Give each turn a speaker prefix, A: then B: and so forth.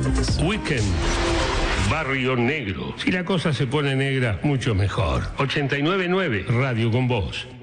A: Weekend. Barrio Negro. Si la cosa se pone negra, mucho mejor. 89.9, Radio con Vos.